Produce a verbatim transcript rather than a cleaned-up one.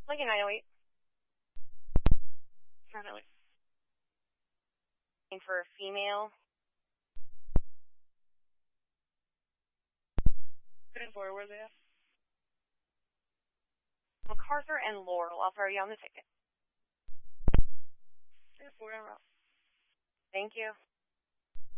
Like a nine oh eight. nine oh eight. Looking for a female. ten four, where's it at? MacArthur and Laurel. I'll throw you on the ticket. ten four, I'm out. Thank you.